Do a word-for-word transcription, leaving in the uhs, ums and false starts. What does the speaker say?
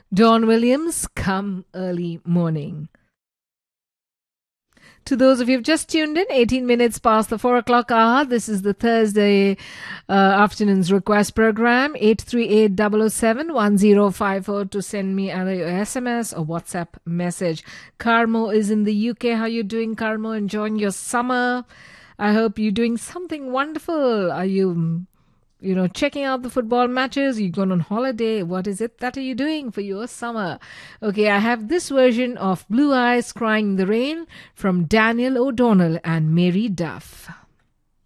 Dawn Williams, Come Early Morning. To those of you who've just tuned in, eighteen minutes past the four o'clock hour. This is the Thursday uh, afternoon's request program. eight three eight, double oh seven, one oh five four to send me either your S M S or WhatsApp message. Carmo is in the U K. How you doing, Carmo? Enjoying your summer? I hope you're doing something wonderful. Are you, you know, checking out the football matches? You going on holiday? What is it that are you doing for your summer? Okay, I have this version of Blue Eyes Crying in the Rain from Daniel O'Donnell and Mary Duff.